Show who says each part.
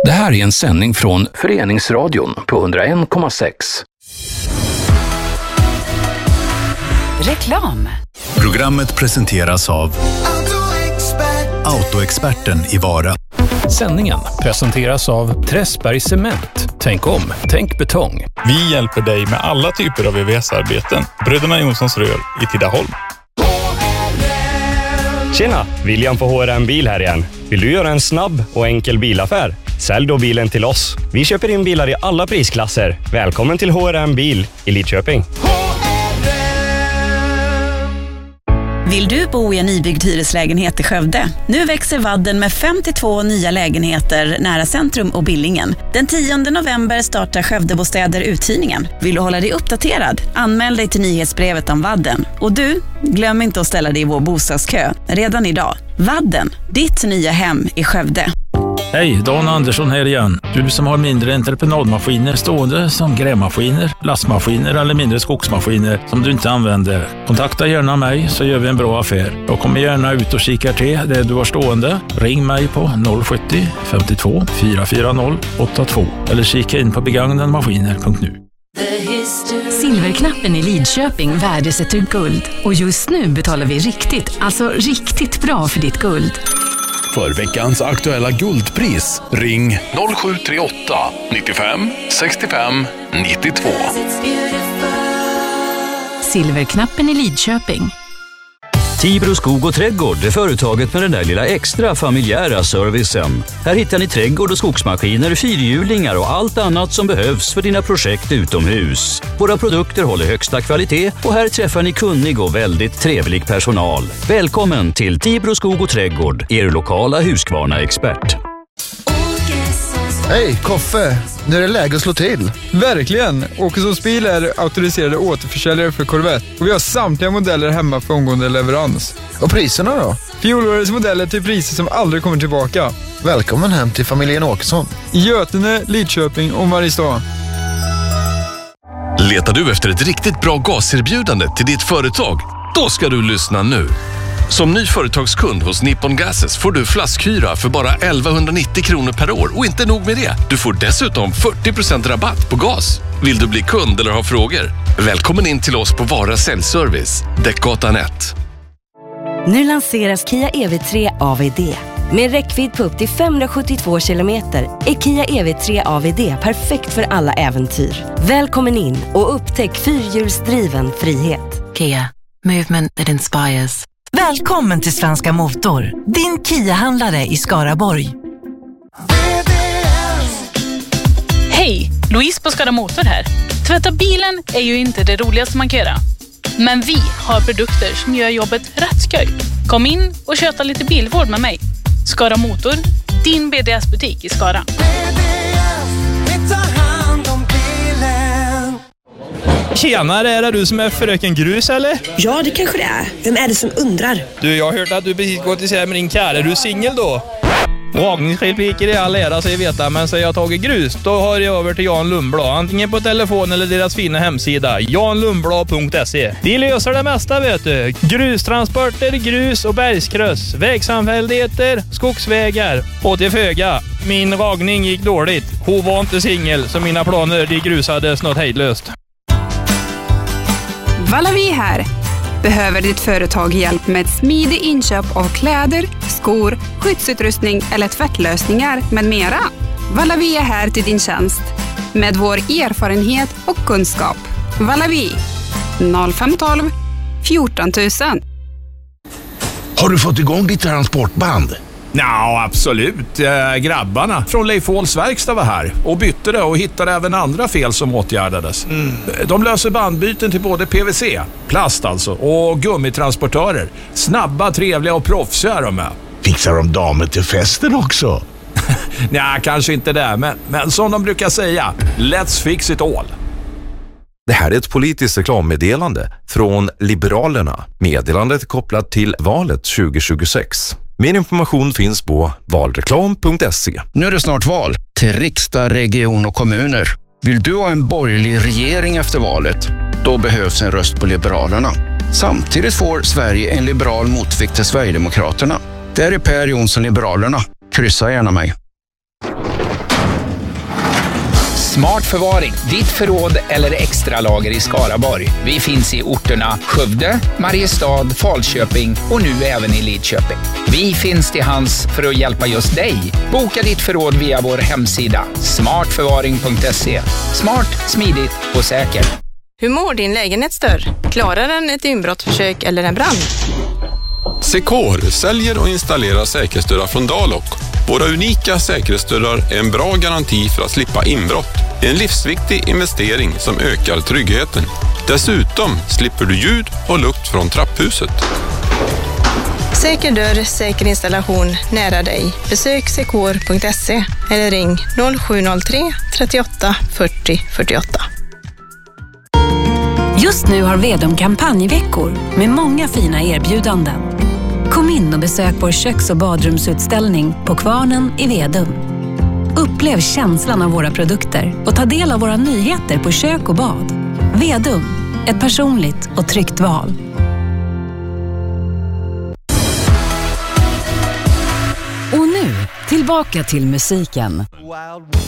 Speaker 1: Det här är en sändning från Föreningsradion på 101,6.
Speaker 2: Reklam.
Speaker 3: Programmet presenteras av Autoexperten i Vara.
Speaker 1: Sändningen presenteras av Träsberg Cement. Tänk om, tänk betong.
Speaker 4: Vi hjälper dig med alla typer av VVS-arbeten. Bröderna Jonssons rör i Tidaholm.
Speaker 5: Tjena, William på HRM Bil här igen. Vill du göra en snabb och enkel bilaffär? Sälj då bilen till oss. Vi köper in bilar i alla prisklasser. Välkommen till HRM Bil i Lidköping.
Speaker 2: Vill du bo i en nybyggd hyreslägenhet i Skövde? Nu växer Vadden med 52 nya lägenheter nära centrum och Billingen. Den 10 november startar Skövdebostäder uthyrningen. Vill du hålla dig uppdaterad? Anmäl dig till nyhetsbrevet om Vadden. Och du, glöm inte att ställa dig i vår bostadskö redan idag. Vadden, ditt nya hem i Skövde.
Speaker 6: Hej, Dan Andersson här igen. Du som har mindre entreprenadmaskiner stående som grävmaskiner, lastmaskiner eller mindre skogsmaskiner som du inte använder. Kontakta gärna mig så gör vi en bra affär. Jag kommer gärna ut och kikar till det du har stående. Ring mig på 070 52 440 82 eller kika in på begagnadmaskiner.nu.
Speaker 7: Silverknappen i Lidköping värdesätter guld. Och just nu betalar vi riktigt bra för ditt guld.
Speaker 3: För veckans aktuella guldpris, ring 0738 95 65 92.
Speaker 7: Silverknappen i Lidköping.
Speaker 8: Tibro skog och trädgård är företaget med den där lilla extra familjära servicen. Här hittar ni trädgård- och skogsmaskiner, fyrhjulingar och allt annat som behövs för dina projekt utomhus. Våra produkter håller högsta kvalitet och här träffar ni kunnig och väldigt trevlig personal. Välkommen till Tibro skog och trädgård, er lokala Husqvarna-expert.
Speaker 9: Hej, Koffe! Nu är det läge att slå till.
Speaker 10: Verkligen! Åkessons bil är auktoriserade återförsäljare för Corvette. Och vi har samtliga modeller hemma för omgående leverans.
Speaker 9: Och priserna då?
Speaker 10: Fjolårets modeller till priser som aldrig kommer tillbaka.
Speaker 9: Välkommen hem till familjen Åkesson.
Speaker 10: I Götene, Lidköping och Mariestad.
Speaker 3: Letar du efter ett riktigt bra gaserbjudande till ditt företag? Då ska du lyssna nu. Som ny företagskund hos Nippon Gases får du flaskhyra för bara 1190 kronor per år. Och inte nog med det, du får dessutom 40% rabatt på gas. Vill du bli kund eller ha frågor? Välkommen in till oss på Vara Säljservice, Däckgatan 1.
Speaker 11: Nu lanseras Kia EV3 AVD. Med räckvidd på upp till 572 kilometer är Kia EV3 AVD perfekt för alla äventyr. Välkommen in och upptäck fyrhjulsdriven frihet.
Speaker 7: Kia, movement that inspires.
Speaker 12: Välkommen till Svenska Motor, din Kia-handlare i Skaraborg.
Speaker 13: Hej, Louise på Skara Motor här. Tvätta bilen är ju inte det roligaste man kan göra. Men vi har produkter som gör jobbet rätt skoj. Kom in och köta lite bilvård med mig. Skara Motor, din BDS-butik i Skara.
Speaker 14: Tjenare, är det du som är fröken Grus eller?
Speaker 15: Ja, det kanske det är. Vem är det som undrar?
Speaker 14: Du, jag har hört att du precis gått isär med din kär. Är du singel då? Dragningsrepliker i all ära, så jag vet, men så jag har tagit grus, då har jag över till Jan Lundblad. Antingen på telefon eller deras fina hemsida, janlundblad.se. De löser det mesta, vet du. Grustransporter, grus och bergskryss, vägsamfälligheter, skogsvägar och till föga. Min ragning gick dåligt. Hon var inte singel, så mina planer de grusades något hejdlöst.
Speaker 16: Valavi här. Behöver ditt företag hjälp med ett smidigt inköp av kläder, skor, skyddsutrustning eller tvättlösningar med mera? Valavi är här till din tjänst med vår erfarenhet och kunskap. Valavi 0512 14 000.
Speaker 17: Har du fått igång ditt transportband?
Speaker 18: Ja, absolut. Grabbarna från Leif Åhls verkstad var här och bytte det och hittade även andra fel som åtgärdades. De löser bandbyten till både PVC, plast alltså, och gummitransportörer. Snabba, trevliga och proffsiga de är.
Speaker 17: Fixar de damer till festen också?
Speaker 18: Nej, kanske inte det, men som de brukar säga, let's fix it all.
Speaker 19: Det här är ett politiskt reklammeddelande från Liberalerna. Meddelandet är kopplat till valet 2026. Mer information finns på valreklam.se.
Speaker 20: Nu är det snart val till riksdag, region och kommuner. Vill du ha en borgerlig regering efter valet? Då behövs en röst på Liberalerna. Samtidigt får Sverige en liberal motvikt till Sverigedemokraterna. Där är Per Jonsson Liberalerna. Kryssa gärna mig.
Speaker 21: Smart Förvaring, ditt förråd eller extra lager i Skaraborg. Vi finns i orterna Skövde, Mariestad, Falköping och nu även i Lidköping. Vi finns till hands för att hjälpa just dig. Boka ditt förråd via vår hemsida smartförvaring.se. Smart, smidigt och säkert.
Speaker 22: Hur mår din lägenhetsdörr? Klarar den ett inbrottsförsök eller en brand?
Speaker 23: Secor säljer och installerar säkerhetsdörrar från Dalok. Våra unika säkerhetsdörrar är en bra garanti för att slippa inbrott. En livsviktig investering som ökar tryggheten. Dessutom slipper du ljud och lukt från trapphuset.
Speaker 22: Säker dörr, säker installation nära dig. Besök secor.se eller ring 0703 38 40 48.
Speaker 7: Just nu har Vedum kampanjveckor med många fina erbjudanden. Kom in och besök vår köks- och badrumsutställning på Kvarnen i Vedum. Upplev känslan av våra produkter och ta del av våra nyheter på kök och bad. Vedum, ett personligt och tryggt val.
Speaker 24: Och nu, tillbaka till musiken.